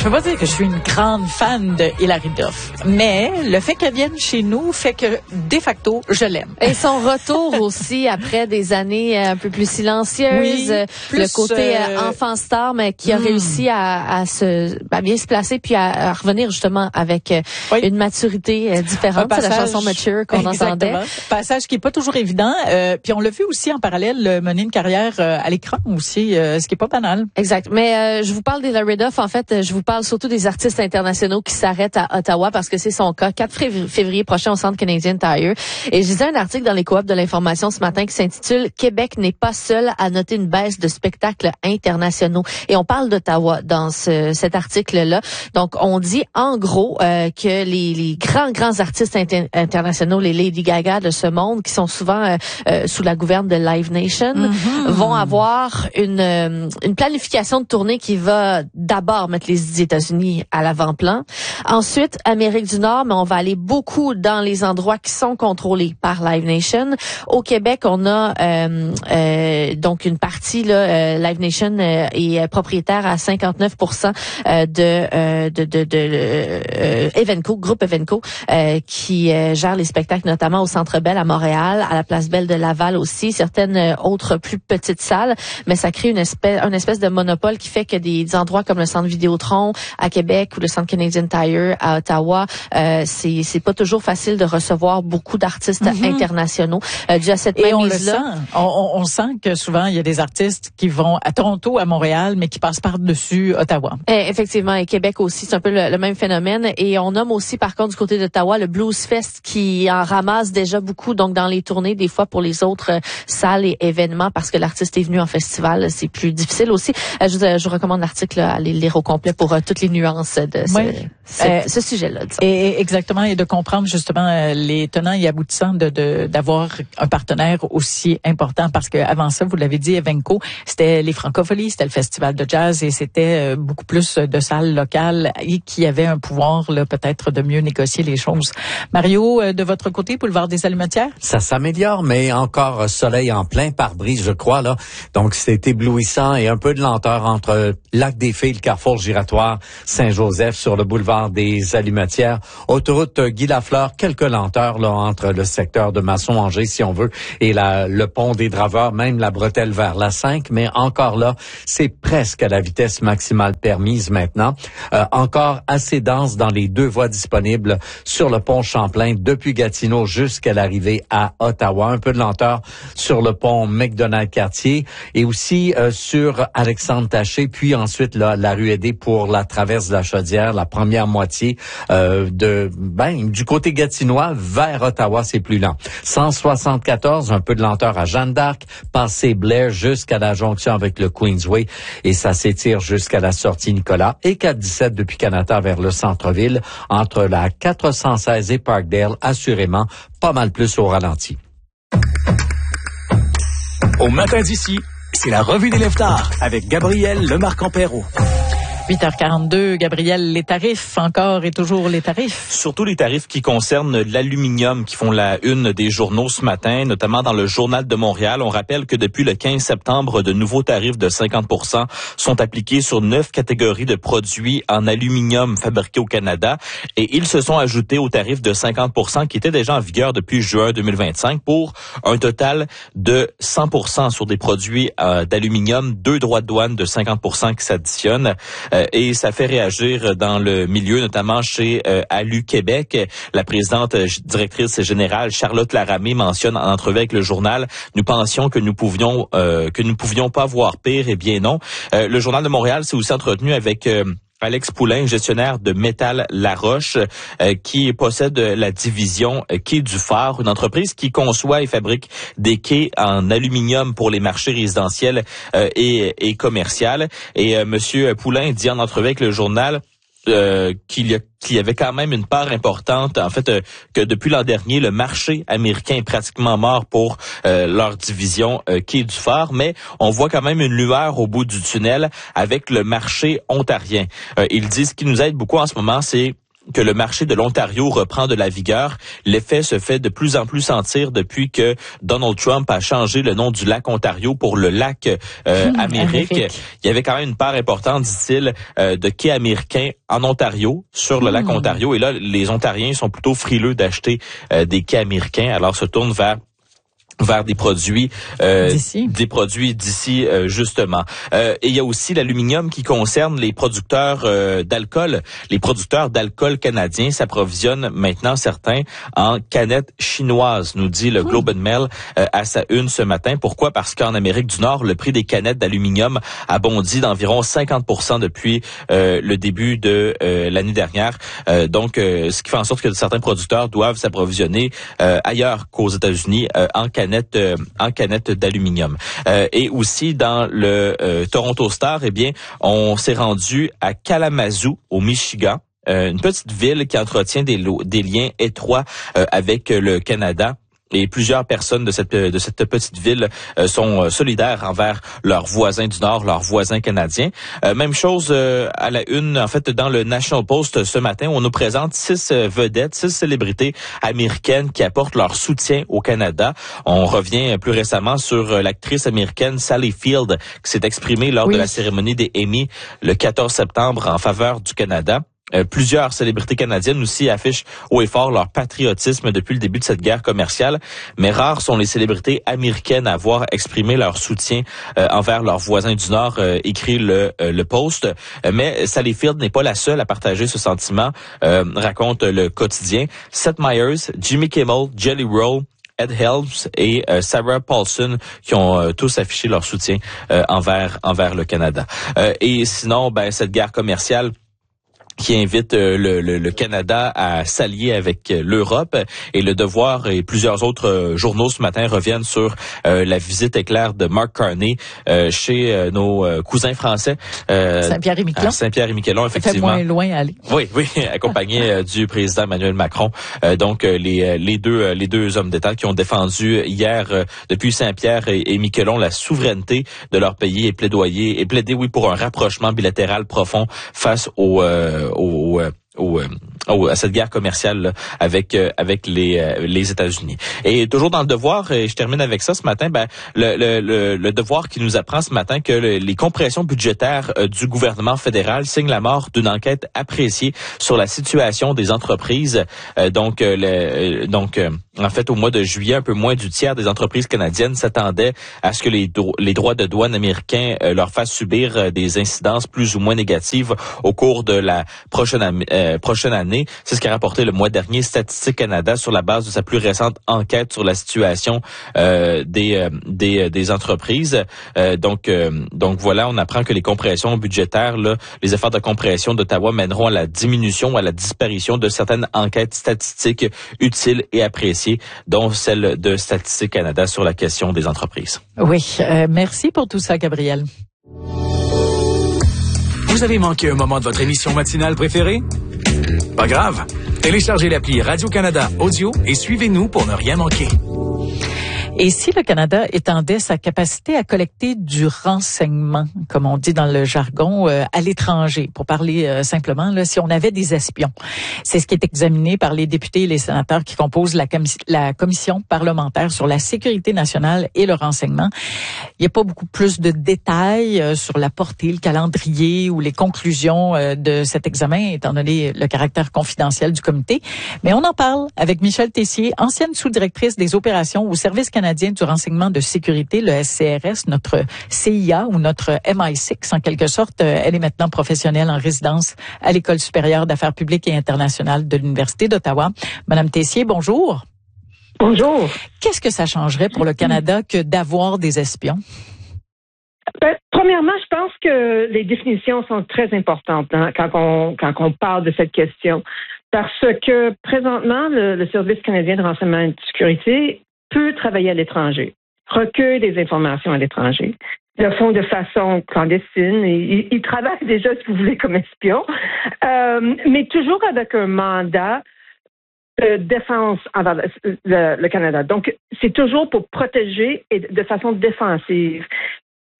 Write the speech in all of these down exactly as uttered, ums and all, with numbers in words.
peux pas dire que je suis une grande fan de Hilary Duff, mais le fait qu'elle vienne chez nous fait que, de facto, je l'aime. Et son retour aussi, après des années un peu plus silencieuses, oui, plus, le côté euh... enfant star, mais qui a mm. réussi à, à, se, à bien se placer, puis à, à revenir justement avec oui. une maturité différente. C'est la chanson Mature qu'on entendait. Passage qui est pas toujours évident. Euh, puis on l'a vu aussi en parallèle mener une carrière euh, à l'écran aussi, euh, ce qui est pas banal. Exact. Mais euh, je vous parle d'Hilary Duff. En fait, je vous parle surtout des artistes internationaux qui s'arrêtent à Ottawa parce que c'est son cas. quatre février prochain au Centre Canadian Tire. Et je lisais un article dans les Coops de l'information ce matin qui s'intitule « Québec n'est pas seul à noter une baisse de spectacles internationaux ». Et on parle d'Ottawa dans ce, cet article-là. Donc, on dit en gros euh, que les, les grands, grands artistes inter- internationaux, les Lady Gaga de ce monde, qui sont souvent euh, euh, sous la gouverne de Live Nation, mm-hmm. vont avoir une, euh, une planification de tournée qui va d'abord mettre les États-Unis à l'avant-plan. Ensuite, Amérique du Nord, mais on va aller beaucoup dans les endroits qui sont contrôlés par Live Nation. Au Québec, on a euh, euh, donc une partie, là, euh, Live Nation euh, est propriétaire à cinquante-neuf pour cent euh, de, euh, de, de, de euh, Evenco, groupe Evenco, euh, qui euh, gère les spectacles notamment au Centre Bell à Montréal, à la Place Belle de Laval aussi, certaines autres plus petites salles, mais ça crée une espèce, une espèce de monopole qui fait que des, des endroits comme le Centre Vidéotron à Québec ou le Centre Canadian Tire à Ottawa, euh, c'est c'est pas toujours facile de recevoir beaucoup d'artistes mm-hmm. internationaux. Euh, déjà cette Et on le mise-là, sent. On, on, on sent que souvent il y a des artistes qui vont à Toronto, à Montréal, mais qui passent par-dessus Ottawa. Et effectivement, et Québec aussi, c'est un peu le, le même phénomène. Et on nomme aussi par contre du côté d'Ottawa le Blues Fest qui en ramasse déjà beaucoup, donc dans les tournées des fois pour les autres euh, salles et événements parce que l'artiste est venu en festival, c'est plus difficile aussi. Euh, je, je vous recommande l'article à aller lire au complet pour euh, toutes les nuances de ce, oui. ce, euh, ce sujet-là. Disons. Et exactement, et de comprendre justement euh, les tenants et aboutissants de, de d'avoir un partenaire aussi important parce que avant ça, vous l'avez dit, Evenco, c'était les Francopholies, c'était le festival de jazz et c'était euh, beaucoup plus de salles locales et qui avaient un pouvoir là peut-être de mieux négocier les choses. Mario, euh, de votre côté, boulevard des Allumetières? Ça s'améliore, mais encore soleil en plein pare-brise, je crois là. Donc c'est éblouissant et un peu de lenteur entre Lac des Filles, le carrefour giratoire Saint-Joseph sur le boulevard des Allumetières. Autoroute Guy Lafleur, quelques lenteurs là entre le secteur de Masson-Angers, si on veut, et la, le pont des Draveurs, même la bretelle vers la cinq, mais encore là, c'est presque à la vitesse maximale permise maintenant. Euh, encore assez dense dans les deux voies disponibles sur le pont Champlain depuis Gatineau jusqu'à l'arrivée à Ottawa. Un peu de lenteur sur le pont McDonald-Cartier et aussi euh, sur Alexandre-Taché, puis ensuite là, la rue Aidée pour la traverse de la Chaudière, la première moitié euh, de ben du côté gatinois vers Ottawa, c'est plus lent. cent soixante-quatorze, un peu de lenteur à Jeanne d'Arc, passé Blair jusqu'à la jonction avec le Queensway et ça s'étire jusqu'à la sortie Nicolas et quatre dix-sept depuis Canada vers le centre-ville entre la quatre cent seize et Parkdale, assurément pas mal plus au ralenti. Au matin d'ici, c'est la revue des Leftards avec Gabriel Lemarque-Ampéraud. huit heures quarante-deux, Gabriel, les tarifs, encore et toujours les tarifs. Surtout les tarifs qui concernent l'aluminium qui font la une des journaux ce matin, notamment dans le Journal de Montréal. On rappelle que depuis le quinze septembre, de nouveaux tarifs de cinquante pour cent sont appliqués sur neuf catégories de produits en aluminium fabriqués au Canada et ils se sont ajoutés aux tarifs de cinquante pour cent qui étaient déjà en vigueur depuis juin deux mille vingt-cinq pour un total de cent pour cent sur des produits euh, d'aluminium, deux droits de douane de cinquante pour cent qui s'additionnent. Euh, Et ça fait réagir dans le milieu, notamment chez euh, Alu Québec. La présidente euh, directrice générale Charlotte Laramé mentionne en entrevue avec le journal: nous pensions que nous pouvions euh, que nous pouvions pas voir pire. Eh bien non. Euh, le Journal de Montréal s'est aussi entretenu avec euh, Alex Poulain, gestionnaire de Métal Laroche, euh, qui possède la division euh, Quai du Phare, une entreprise qui conçoit et fabrique des quais en aluminium pour les marchés résidentiels euh, et, et commerciaux. Et euh, Monsieur Poulain dit en entrevue avec le journal Euh, qu'il y a qu'il y avait quand même une part importante, en fait, euh, que depuis l'an dernier, le marché américain est pratiquement mort pour euh, leur division euh, Quai du Phare, mais on voit quand même une lueur au bout du tunnel avec le marché ontarien. Euh, ils disent ce qui nous aide beaucoup en ce moment, c'est que le marché de l'Ontario reprend de la vigueur. L'effet se fait de plus en plus sentir depuis que Donald Trump a changé le nom du lac Ontario pour le lac euh, mmh, Amérique. Amérique. Il y avait quand même une part importante, dit-il, euh, de quais américains en Ontario, sur le mmh. lac Ontario. Et là, les Ontariens sont plutôt frileux d'acheter euh, des quais américains, alors se tournent vers vers des produits euh, d'ici. des produits d'ici euh, justement. Euh, et il y a aussi l'aluminium qui concerne les producteurs euh, d'alcool. Les producteurs d'alcool canadiens s'approvisionnent maintenant certains en canettes chinoises, nous dit le Globe and Mail euh, à sa une ce matin. Pourquoi? Parce qu'en Amérique du Nord, le prix des canettes d'aluminium a bondi d'environ cinquante pour cent depuis euh, le début de euh, l'année dernière. Euh, donc, euh, ce qui fait en sorte que certains producteurs doivent s'approvisionner euh, ailleurs qu'aux États-Unis euh, en canettes Euh, en canettes d'aluminium. Euh, et aussi dans le euh, Toronto Star, eh bien, on s'est rendu à Kalamazoo, au Michigan, euh, une petite ville qui entretient des, des liens étroits euh, avec le Canada. Et plusieurs personnes de cette de cette petite ville euh, sont solidaires envers leurs voisins du Nord, leurs voisins canadiens. Euh, même chose euh, à la une, en fait, dans le National Post ce matin, où on nous présente six euh, vedettes, six célébrités américaines qui apportent leur soutien au Canada. On revient plus récemment sur euh, l'actrice américaine Sally Field, qui s'est exprimée lors oui. de la cérémonie des Emmy le quatorze septembre en faveur du Canada. Euh, plusieurs célébrités canadiennes aussi affichent haut et fort leur patriotisme depuis le début de cette guerre commerciale, mais rares sont les célébrités américaines à avoir exprimé leur soutien euh, envers leurs voisins du Nord, euh, écrit le, euh, le Post. Euh, mais Sally Field n'est pas la seule à partager ce sentiment, euh, raconte le quotidien. Seth Meyers, Jimmy Kimmel, Jelly Roll, Ed Helms et euh, Sarah Paulson qui ont euh, tous affiché leur soutien euh, envers envers le Canada. Euh, et sinon, ben cette guerre commerciale qui invite euh, le, le, le Canada à s'allier avec euh, l'Europe, et Le Devoir et plusieurs autres euh, journaux ce matin reviennent sur euh, la visite éclair de Mark Carney euh, chez euh, nos euh, cousins français. Euh, Saint-Pierre et Miquelon. Saint-Pierre et Miquelon, effectivement. Ça fait moins loin à aller. Oui, oui, accompagné euh, du président Emmanuel Macron. Euh, donc euh, les les deux euh, les deux hommes d'État qui ont défendu hier euh, depuis Saint-Pierre et, et Miquelon la souveraineté de leur pays et plaidoyer et plaidé oui pour un rapprochement bilatéral profond face au euh, Au, au, au, à cette guerre commerciale là, avec euh, avec les euh, les États-Unis. Et toujours dans le Devoir, et je termine avec ça ce matin, ben le le le, le Devoir qui nous apprend ce matin que le, les compressions budgétaires euh, du gouvernement fédéral signent la mort d'une enquête appréciée sur la situation des entreprises. Euh, donc euh, le, donc euh, en fait au mois de juillet, un peu moins du tiers des entreprises canadiennes s'attendaient à ce que les dro- les droits de douane américains euh, leur fassent subir euh, des incidences plus ou moins négatives au cours de la prochaine am- euh, prochaine année. C'est ce qu'a rapporté le mois dernier Statistique Canada sur la base de sa plus récente enquête sur la situation euh, des, euh, des des entreprises. Euh, donc euh, donc voilà, on apprend que les compressions budgétaires, là, les efforts de compression d'Ottawa mèneront à la diminution, à la disparition de certaines enquêtes statistiques utiles et appréciées, dont celle de Statistique Canada sur la question des entreprises. Oui, euh, merci pour tout ça, Gabriel. Vous avez manqué un moment de votre émission matinale préférée? Pas grave. Téléchargez l'appli Radio-Canada Audio et suivez-nous pour ne rien manquer. Et si le Canada étendait sa capacité à collecter du renseignement, comme on dit dans le jargon, euh, à l'étranger, pour parler euh, simplement, là, si on avait des espions, c'est ce qui est examiné par les députés et les sénateurs qui composent la, com- la commission parlementaire sur la sécurité nationale et le renseignement. Il n'y a pas beaucoup plus de détails euh, sur la portée, le calendrier ou les conclusions euh, de cet examen, étant donné le caractère confidentiel du comité. Mais on en parle avec Michèle Tessier, ancienne sous-directrice des opérations au Service canadien du renseignement de sécurité, le S C R S, notre C I A ou notre M I six en quelque sorte. Elle est maintenant professionnelle en résidence à l'École supérieure d'affaires publiques et internationales de l'Université d'Ottawa. Madame Tessier, bonjour. Bonjour. Qu'est-ce que ça changerait pour le Canada que d'avoir des espions? Ben, premièrement, je pense que les définitions sont très importantes hein, quand on quand on parle de cette question. Parce que présentement, le, le Service canadien de renseignement et de sécurité peut travailler à l'étranger, recueille des informations à l'étranger, le font de façon clandestine. Et, ils travaillent déjà, si vous voulez, comme espions, euh, mais toujours avec un mandat de défense envers le, le, le Canada. Donc, c'est toujours pour protéger et de façon défensive.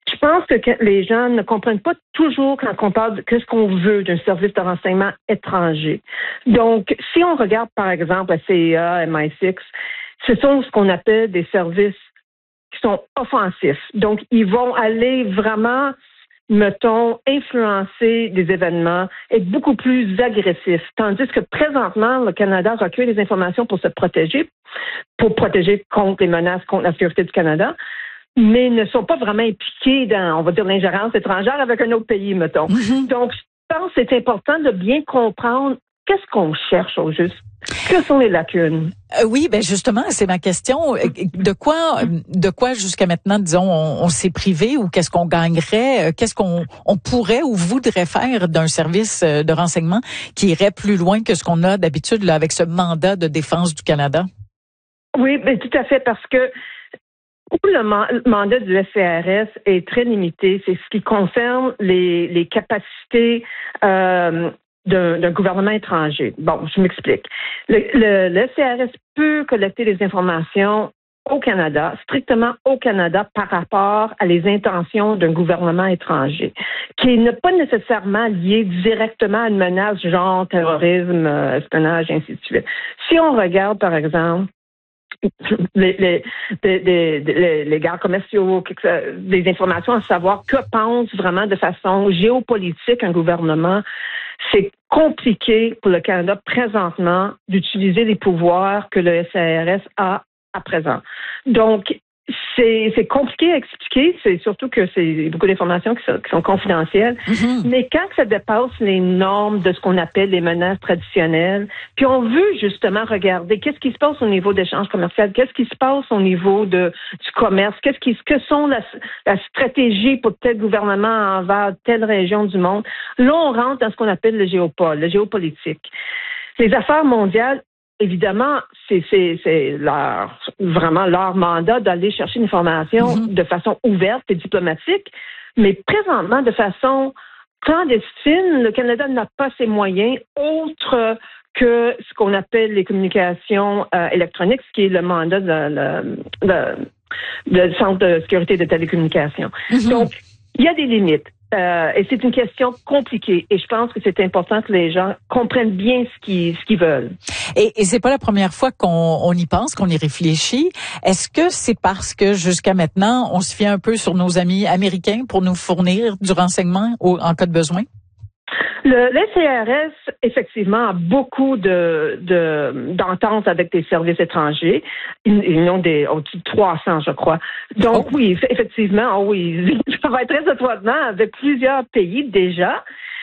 je pense que les gens ne comprennent pas toujours quand on parle de qu'est-ce qu'on veut d'un service de renseignement étranger. Donc, si on regarde, par exemple, la C I A, M I six, ce sont ce qu'on appelle des services qui sont offensifs. Donc, ils vont aller vraiment, mettons, influencer des événements, être beaucoup plus agressifs. Tandis que présentement, le Canada recueille des informations pour se protéger, pour protéger contre les menaces contre la sécurité du Canada, mais ne sont pas vraiment impliqués dans, on va dire, l'ingérence étrangère avec un autre pays, mettons. Mm-hmm. Donc, je pense que c'est important de bien comprendre qu'est-ce qu'on cherche au juste. Que sont les lacunes? Euh, oui, ben justement, c'est ma question. De quoi, de quoi jusqu'à maintenant, disons, on, on s'est privé ou qu'est-ce qu'on gagnerait, qu'est-ce qu'on on pourrait ou voudrait faire d'un service de renseignement qui irait plus loin que ce qu'on a d'habitude là, avec ce mandat de défense du Canada? Oui, ben tout à fait, parce que le mandat du S C R S est très limité. C'est ce qui concerne les, les capacités euh, d'un, d'un gouvernement étranger. Bon, je m'explique. Le, le, le S C R S peut collecter des informations au Canada, strictement au Canada, par rapport à les intentions d'un gouvernement étranger, qui n'est pas nécessairement lié directement à une menace genre terrorisme, espionnage, et ainsi de suite. Si on regarde, par exemple, Les, les, les, les, les, les gares commerciaux, des informations à savoir que pense vraiment de façon géopolitique un gouvernement. C'est compliqué pour le Canada présentement d'utiliser les pouvoirs que le S C R S a à présent. Donc, c'est, c'est compliqué à expliquer, c'est surtout que c'est beaucoup d'informations qui sont, qui sont confidentielles, mm-hmm. mais quand ça dépasse les normes de ce qu'on appelle les menaces traditionnelles, puis on veut justement regarder qu'est-ce qui se passe au niveau d'échanges commerciaux, qu'est-ce qui se passe au niveau de, du commerce, qu'est-ce qui, que sont la, la stratégie pour tel gouvernement envers telle région du monde. Là, on rentre dans ce qu'on appelle le géopole, le géopolitique. Les affaires mondiales, évidemment, c'est, c'est, c'est leur, vraiment leur mandat d'aller chercher une information mm-hmm. de façon ouverte et diplomatique, mais présentement, de façon clandestine, le Canada n'a pas ses moyens autres que ce qu'on appelle les communications euh, électroniques, ce qui est le mandat de, de, de, de Centre de sécurité de télécommunications. Mm-hmm. Donc, il y a des limites. Euh, et c'est une question compliquée. Et je pense que c'est important que les gens comprennent bien ce qu'ils, ce qu'ils veulent. Et, et c'est pas la première fois qu'on on y pense, qu'on y réfléchit. Est-ce que c'est parce que jusqu'à maintenant, on se fie un peu sur nos amis américains pour nous fournir du renseignement au, en cas de besoin? Le, le S C R S, effectivement, a beaucoup de, de, d'ententes avec des services étrangers. Ils, ils ont des, au-dessus de trois cents, je crois. Donc, oh. oui, effectivement, oh oui, ils travaillent très étroitement avec plusieurs pays déjà.